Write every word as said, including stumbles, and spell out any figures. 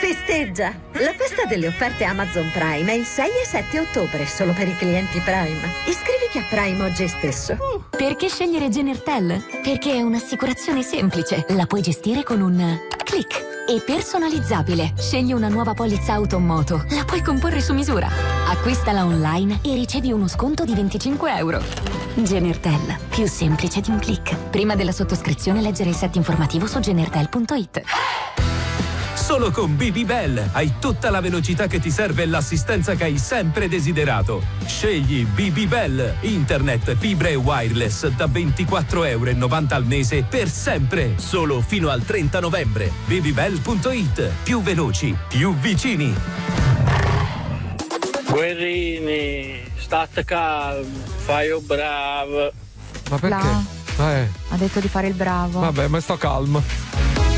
Festeggia! La festa delle offerte Amazon Prime è il sei e sette ottobre, solo per i clienti Prime. Iscriviti a Prime oggi stesso. Perché scegliere Genertel? Perché è un'assicurazione semplice. La puoi gestire con un click. E personalizzabile. Scegli una nuova polizza auto o moto. La puoi comporre su misura. Acquistala online e ricevi uno sconto di venticinque euro. Genertel. Più semplice di un click. Prima della sottoscrizione leggere il set informativo su genertel punto it. Solo con B B Bell hai tutta la velocità che ti serve e l'assistenza che hai sempre desiderato. Scegli B B Bell, internet, fibra e wireless da ventiquattro euro e novanta al mese per sempre. Solo fino al trenta novembre. b b bell punto it. Più veloci, più vicini. Guerrini, state calmo, fai o bravo. Ma perché? La- Eh, Ha detto di fare il bravo. vabbè, ma sto calmo.